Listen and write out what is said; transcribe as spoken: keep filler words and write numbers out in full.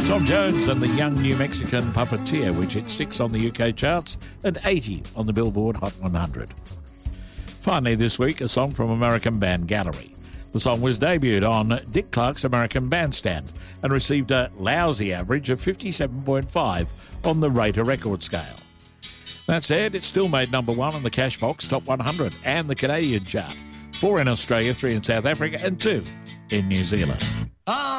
Tom Jones and the Young New Mexican Puppeteer, which hit six on the U K charts and eighty on the Billboard Hot one hundred. Finally this week, a song from American band Gallery. The song was debuted on Dick Clark's American Bandstand and received a lousy average of fifty-seven point five on the Rate-A record scale. That said, it still made number one on the Cashbox Top one hundred and the Canadian chart, four in Australia, three in South Africa and two in New Zealand.